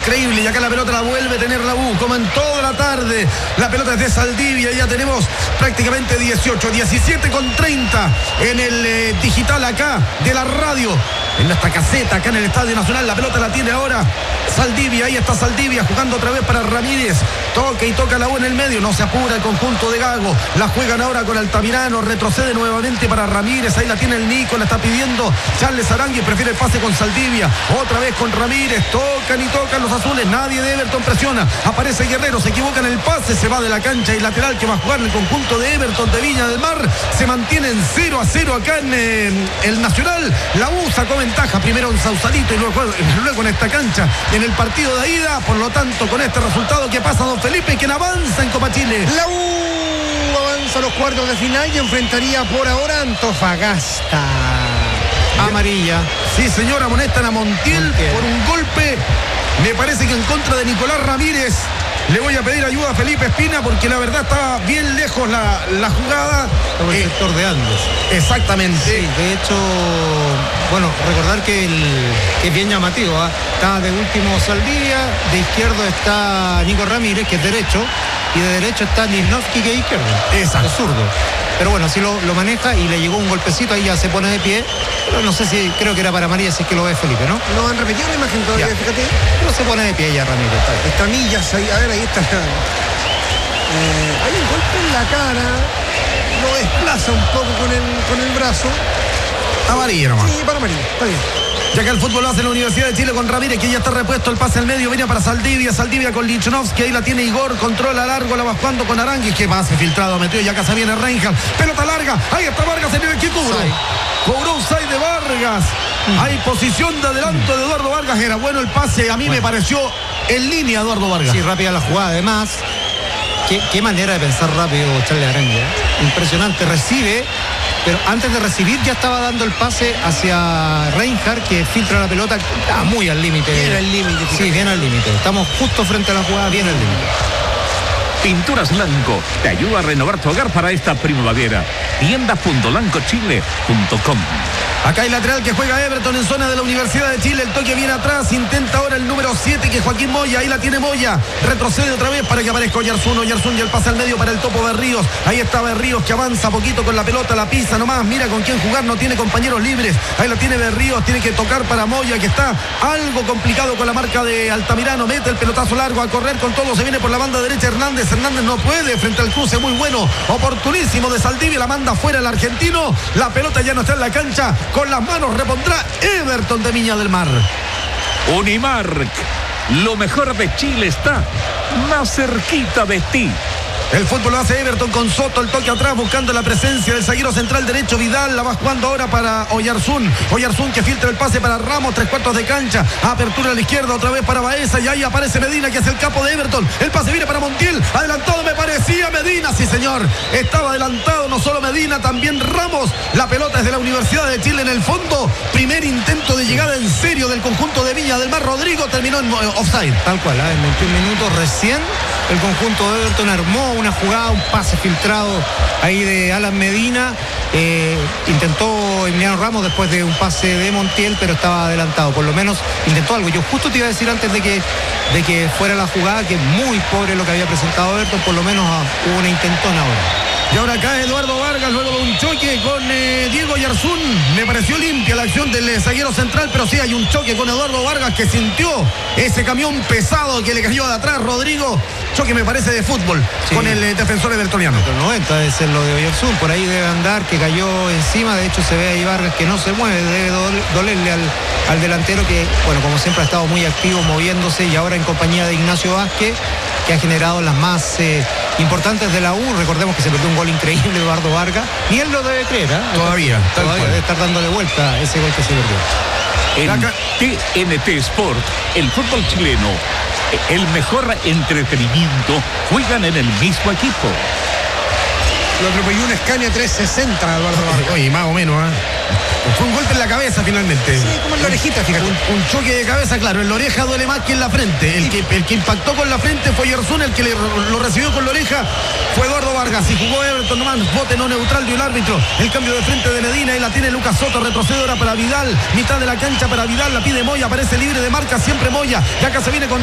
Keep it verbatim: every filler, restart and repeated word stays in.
increíble. Y acá la pelota la vuelve a tener la U, como en toda la tarde. La pelota es de Saldivia. Ya tenemos prácticamente dieciocho, diecisiete con treinta en el eh, digital acá de la radio. En nuestra caseta, acá en el Estadio Nacional. La pelota la tiene ahora Saldivia. Ahí está Saldivia jugando otra vez para Ramírez. Toca y toca la U en el medio. No se apura el conjunto de Gago. La juegan ahora con Altamirano. Retrocede nuevamente para Ramírez. Ahí la tiene el Nico. La está pidiendo Charles Arangui. Prefiere el pase con Saldivia. Otra vez con Ramírez. Tocan y tocan los azules. Nadie de Everton presiona. Aparece Guerrero. Se equivoca en el pase. Se va de la cancha y lateral que va a jugar el conjunto de Everton de Viña del Mar. Se mantiene en cero a cero acá en eh, el Nacional. La U sacó ventaja primero en Sausalito y luego, luego en esta cancha en el partido de ida. Por lo tanto, con este resultado, ¿qué pasa, don Felipe? ¿Quién avanza en Copa Chile? La U avanza a los cuartos de final y enfrentaría por ahora a Antofagasta. Amarilla. Sí, señora, amonestan a Montiel, Montiel por un golpe, me parece que en contra de Nicolás Ramírez. Le voy a pedir ayuda a Felipe Espina porque la verdad estaba bien lejos la, la jugada. Como el eh, sector de Andes. Exactamente. Sí, de hecho, bueno, recordar que, el, que es bien llamativo, ¿eh? Está de último Saldivia, de izquierdo está Nico Ramírez, que es derecho, y de derecho está Lisnowski, que es izquierdo. Exacto. Es zurdo. Pero bueno, así lo, lo maneja y le llegó un golpecito, ahí ya se pone de pie. Pero no sé si, creo que era para María, si es que lo ve Felipe, ¿no? No han repetido la imagen todavía, ya. Fíjate. Pero se pone de pie ya Ramírez. Está Millas ahí, a ver, ahí está. Eh, hay un golpe en la cara, lo desplaza un poco con el, con el brazo. Amarilla nomás. Sí, para María, está bien. Ya que el fútbol lo hace en la Universidad de Chile con Ramírez, que ya está repuesto, el pase al medio, viene para Saldivia, Saldivia con Lichanovsky, ahí la tiene Igor, controla largo, la va jugando con Arangui, que pase filtrado, metió, ya acá se viene Reinhardt, pelota larga, ahí está Vargas en el que cubró, cobró un side de Vargas, mm. hay posición de adelanto de Eduardo Vargas, era bueno el pase, a mí bueno. me pareció en línea Eduardo Vargas. Sí, rápida la jugada, además, qué, qué manera de pensar rápido Charles Arangui, ¿eh? Impresionante, recibe, pero antes de recibir ya estaba dando el pase hacia Reinhardt, que filtra la pelota, está muy al límite. Bien al límite. Sí, bien al límite. Estamos justo frente a la jugada, bien al límite. Pinturas Lanco te ayuda a renovar tu hogar para esta primavera. tiendas punto lanco chile punto com. Acá hay lateral que juega Everton en zona de la Universidad de Chile. El toque viene atrás. Intenta ahora el número siete, que es Joaquín Moya. Ahí la tiene Moya. Retrocede otra vez para que aparezca Oyarzún. Oyarzún y el pase al medio para el Topo Berríos. Ahí está Berríos, que avanza poquito con la pelota. La pisa nomás. Mira con quién jugar. No tiene compañeros libres. Ahí la tiene Berríos. Tiene que tocar para Moya, que está algo complicado con la marca de Altamirano. Mete el pelotazo largo a correr con todo. Se viene por la banda derecha Hernández. Hernández no puede frente al cruce. Muy bueno. Oportunísimo de Saldivia. La manda fuera el argentino. La pelota ya no está en la cancha. Con las manos repondrá Everton de Viña del Mar. Unimark, lo mejor de Chile está más cerquita de ti. El fútbol lo hace Everton con Soto, el toque atrás buscando la presencia del zaguero central derecho Vidal, la va jugando ahora para Oyarzún, Oyarzún que filtra el pase para Ramos, tres cuartos de cancha, apertura a la izquierda otra vez para Baeza y ahí aparece Medina, que es el capo de Everton, el pase viene para Montiel, adelantado me parecía Medina, sí señor, estaba adelantado no solo Medina, también Ramos, la pelota es de la Universidad de Chile en el fondo, primer intento de llegada en serio del conjunto de Viña del Mar, Rodrigo terminó en offside. Tal cual, ¿eh? en veintiún minutos recién el conjunto de Everton armó una jugada, un pase filtrado ahí de Alan Medina, eh, intentó Emiliano Ramos después de un pase de Montiel, pero estaba adelantado, por lo menos intentó algo. Yo justo te iba a decir antes de que, de que fuera la jugada que muy pobre lo que había presentado Everton, por lo menos ah, hubo una intentona ahora. Y ahora cae Eduardo Vargas luego de un choque con eh, Diego Oyarzún. Me pareció limpia la acción del eh, zaguero central, pero sí hay un choque con Eduardo Vargas que sintió ese camión pesado que le cayó de atrás, Rodrigo. Choque me parece de fútbol, sí, con el eh, defensor evertoniano. El noventa debe ser lo de Oyarzún, por ahí debe andar, que cayó encima. De hecho se ve ahí Vargas que no se mueve, debe dolerle al, al delantero que, bueno, como siempre ha estado muy activo, moviéndose, y ahora en compañía de Ignacio Vázquez, que ha generado las más eh, importantes de la U. Recordemos que se perdió un gol increíble Eduardo Vargas, ni él lo debe creer, ¿eh? Todavía, todavía debe estar dando de vuelta ese gol que se perdió. En T N T Sport, el fútbol chileno, el mejor entretenimiento, juegan en el mismo equipo. Lo atropelló un Scania trescientos sesenta, Eduardo Vargas. Oye, más o menos, ¿eh? Fue un golpe en la cabeza finalmente. Sí, como en la orejita, fíjate. Un, un choque de cabeza, claro. En la oreja duele más que en la frente. El que, el que impactó con la frente fue Oyarzún, el que le, lo recibió con la oreja fue Eduardo Vargas. Y jugó Everton nomás, bote no neutral dio el árbitro. El cambio de frente de Medina y la tiene Lucas Soto. Retrocede ahora para Vidal. Mitad de la cancha para Vidal. La pide Moya, aparece libre de marca siempre Moya. Y acá se viene con